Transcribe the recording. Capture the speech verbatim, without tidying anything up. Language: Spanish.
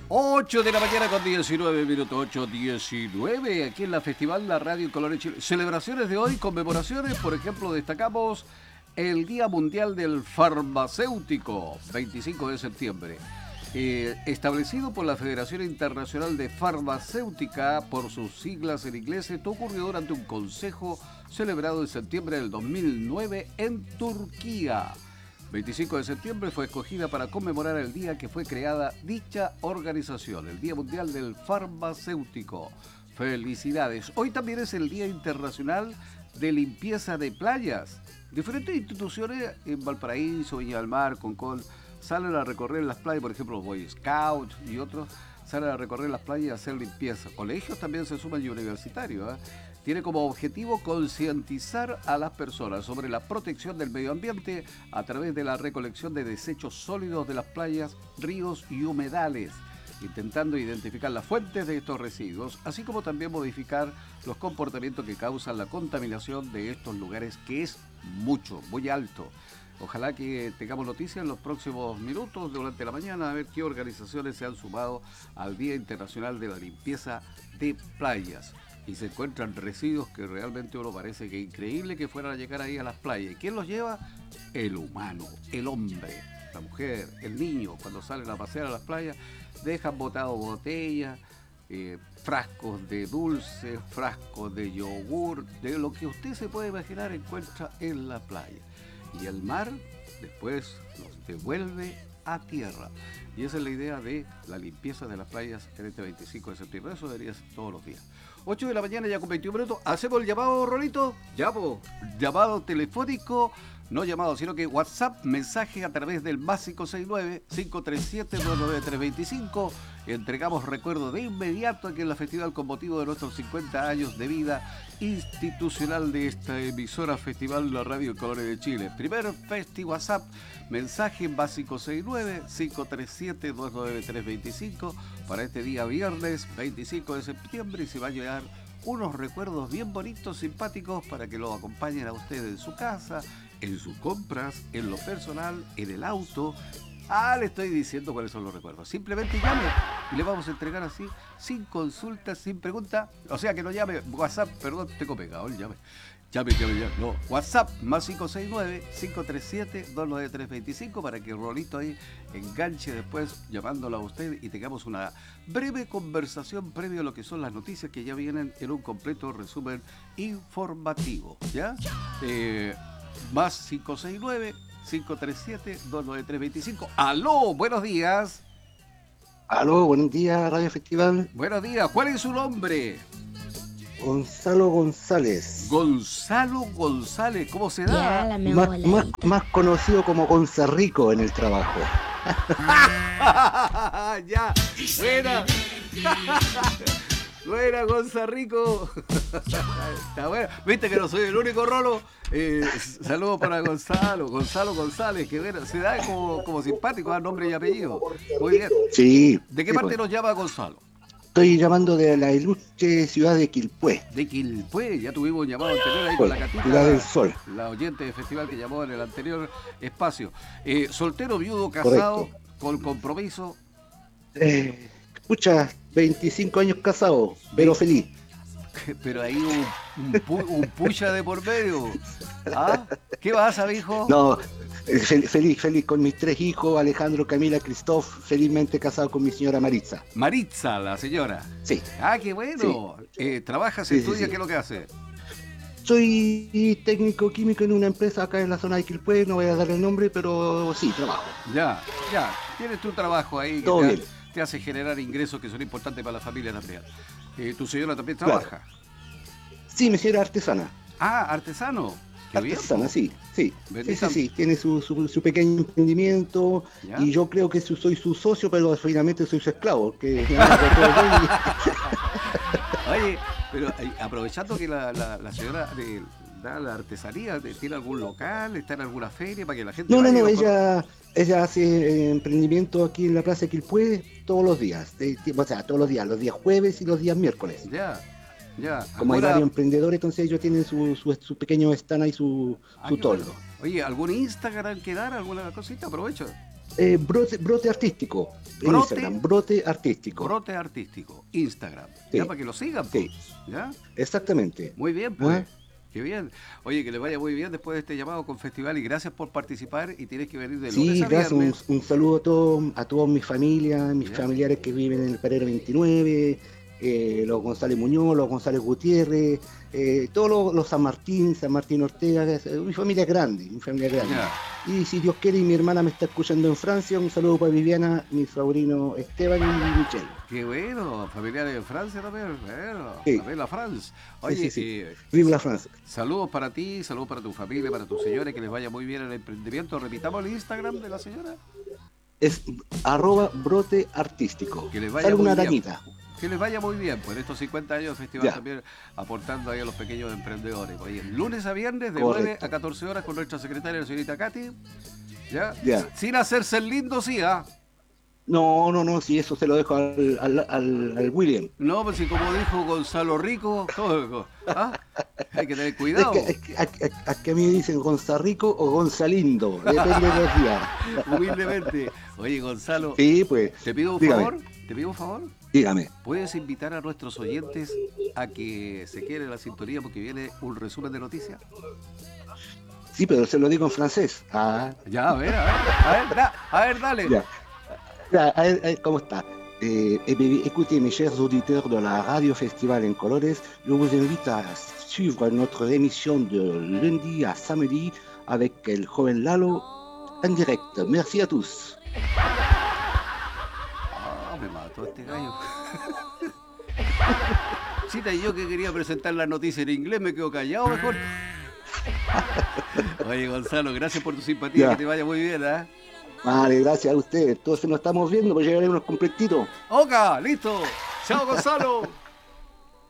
ocho de la mañana con diecinueve minutos, ocho diecinueve, aquí en la Festival La Radio Colores Chile. Celebraciones de hoy, conmemoraciones, por ejemplo, destacamos el Día Mundial del Farmacéutico, veinticinco de septiembre. Eh, establecido por la Federación Internacional de Farmacéutica, por sus siglas en inglés, esto ocurrió durante un consejo celebrado en septiembre del dos mil nueve en Turquía. veinticinco de septiembre fue escogida para conmemorar el día que fue creada dicha organización, el Día Mundial del Farmacéutico. Felicidades. Hoy también es el Día Internacional de Limpieza de Playas. Diferentes instituciones en Valparaíso, Viña del Mar, Concón, salen a recorrer las playas, por ejemplo, los Boy Scouts y otros salen a recorrer las playas y a hacer limpieza. Colegios también se suman y universitarios, ¿eh? Tiene como objetivo concientizar a las personas sobre la protección del medio ambiente a través de la recolección de desechos sólidos de las playas, ríos y humedales, intentando identificar las fuentes de estos residuos, así como también modificar los comportamientos que causan la contaminación de estos lugares, que es mucho, muy alto. Ojalá que tengamos noticias en los próximos minutos durante la mañana, a ver qué organizaciones se han sumado al Día Internacional de la Limpieza de Playas. Y se encuentran residuos que realmente uno parece que increíble que fueran a llegar ahí a las playas. ¿Y quién los lleva? El humano, el hombre, la mujer, el niño. Cuando salen a pasear a las playas, dejan botados botellas, eh, frascos de dulce, frascos de yogur, de lo que usted se puede imaginar encuentra en la playa. Y el mar después los devuelve a tierra. Y esa es la idea de la limpieza de las playas en este veinticinco de septiembre. Eso debería ser todos los días. ocho de la mañana ya con veintiún minutos. ¿Hacemos el llamado, Rolito? Ya, po. Llamado telefónico, no llamado, sino que WhatsApp, mensaje a través del más cinco seis nueve, cinco tres siete, dos nueve tres dos cinco. Entregamos recuerdos de inmediato aquí en la festival con motivo de nuestros cincuenta años de vida institucional de esta emisora Festival La Radio Colores de Chile. Primer Festi WhatsApp, mensaje más cinco seis nueve, cinco tres siete, dos nueve tres dos cinco para este día viernes veinticinco de septiembre, y se va a llegar unos recuerdos bien bonitos, simpáticos, para que los acompañen a ustedes en su casa, en sus compras, en lo personal, en el auto. Ah, le estoy diciendo cuáles son los recuerdos. Simplemente llame y le vamos a entregar así, sin consultas, sin pregunta. O sea, que no llame, WhatsApp, perdón, tengo pegado, llame. Llame, llame, llame. No, WhatsApp, más cinco seis nueve, cinco tres siete, dos nueve tres dos cinco, para que Rolito ahí enganche después llamándolo a usted y tengamos una breve conversación previo a lo que son las noticias que ya vienen en un completo resumen informativo, ¿ya? Eh, más cinco seis nueve, cinco tres siete, dos nueve tres dos cinco. ¡Aló! Buenos días. Aló, buenos días, Radio Festival. Buenos días. ¿Cuál es su nombre? Gonzalo González. Gonzalo González. ¿Cómo se da? Ya, Más, más, más conocido como Gonzarrico en el trabajo. Ya, buena. Buena, Gonzarrico. Está bueno. Viste que no soy el único Rolo. Eh, saludos para Gonzalo, Gonzalo González, que bueno, se da como, como simpático, a nombre y apellido. Muy bien. Sí. ¿De qué sí, parte pues. nos llama Gonzalo? Estoy llamando de la ilustre ciudad de Quilpué. De Quilpué, ya tuvimos un llamado anterior ahí con la Catita, Ciudad del Sol. la oyente del festival que llamó en el anterior espacio. Eh, soltero, viudo, casado, Correcto. con compromiso. Eh, escucha, veinticinco años casado, pero feliz. Pero ahí un, un, pu- un pucha de por medio. ¿Ah? ¿Qué pasa, hijo? No, eh, fel- feliz, feliz con mis tres hijos, Alejandro, Camila, Cristóf, felizmente casado con mi señora Maritza. Maritza, la señora. Sí. Ah, qué bueno. Eh, ¿Trabaja, se Sí, sí, estudia? sí. ¿Qué es lo que hace? Soy técnico químico en una empresa acá en la zona de Quilpué, no voy a dar el nombre, pero sí, trabajo. Ya, ya. Tienes tu trabajo ahí que Todo te, bien. te hace generar ingresos que son importantes para la familia también. Eh, ¿Tu señora también Claro. trabaja? Sí, mi señora artesana. Ah, artesano. Qué bien, Artesana, po. sí, sí. Sí, Bendita- sí, sí. Tiene su, su, su pequeño emprendimiento Ya. y yo creo que su- soy su socio, pero finalmente soy su esclavo. Que me hago todo bien Oye, pero eh, aprovechando que la, la, la señora de, da la artesanía, de- ¿tiene algún local? ¿Está en alguna feria para que la gente y- No, no, vaya y no, lo conozca? ella, ella hace eh, emprendimiento aquí en la Plaza de Quilpué todos los días. De- o sea, todos los días, los días jueves y los días miércoles. Ya, ya. Como hay Ahora- varios emprendedores, entonces ellos tienen su, su, su pequeño stand ahí, su, Ah, su qué toldo. bueno. Oye, ¿algún Instagram que dar? ¿Alguna cosita? Aprovecho. Eh, brote, brote artístico. En Brote, Instagram, brote artístico. brote artístico, Instagram. Sí. Ya para que lo sigan, Sí. pues. ¿Ya? Exactamente. Muy bien, pues. ¿Ah? Qué bien. Oye, que le vaya muy bien después de este llamado con festival y gracias por participar y tienes que venir de lunes Sí, a gracias. Un, viernes. un saludo a todos, a toda mi familia, mis ¿Ya? familiares que viven en el Pereira veintinueve, eh, los González Muñoz, los González Gutiérrez, eh, todos los, los San Martín, San Martín Ortega. eh, Mi familia es grande, mi familia es grande. Ya. Y si Dios quiere y mi hermana me está escuchando en Francia, un saludo para Viviana, mi sobrino Esteban y Michelle. Qué bueno, familiares de Francia también. Bueno, Sí. también la France. Sí, Oye, sí, sí. eh, Viva la Francia. saludos para ti, saludos para tu familia, para tus señores, que les vaya muy bien el emprendimiento. Repitamos el Instagram de la señora. Es arroba brote artístico. Que les vaya Sale muy una bien. arañita. Que les vaya muy bien, por estos cincuenta años de festival Ya. también aportando ahí a los pequeños emprendedores. Oye, lunes a viernes de Correcto. nueve a catorce horas con nuestra secretaria, la señorita Katy. ¿Ya? Ya. Sin hacerse el lindo, sí, ¿ah? No, no, no, si eso se lo dejo al, al, al, al William. No, pues si como dijo Gonzalo Rico, todo, ¿ah? Hay que tener Es cuidado. que, es que, a, a- a que a mí me dicen Gonzarrico o Gonzalindo, depende de los días. Humildemente. Oye, Gonzalo, Sí, pues, te pido un dígame. favor, te pido un favor. dígame. ¿Puedes invitar a nuestros oyentes a que se queden en la sintonía porque viene un resumen de noticias? Sí, pero se lo digo en francés. Ah, Ya, a ver, a ver, a ver, da- a ver, dale. ya. Ya, a ver, a ver, ¿cómo está? Eh, eh, bien, écoutez, mes chers auditeurs de la Radio Festival en Colores, je vous invite à suivre notre émission de lundi à samedi avec el joven Lalo en direct. Merci à tous. Ah, me mató este gallo. Chita, y yo que quería presentar la noticia en inglés, me quedo callado mejor. Oye, Gonzalo, gracias por tu simpatía, Ya. que te vaya muy bien, ¿ah? Vale, gracias a ustedes. Entonces nos estamos viendo, pues llegaremos completitos. ¡Oca! ¡Listo! ¡Chao, Gonzalo!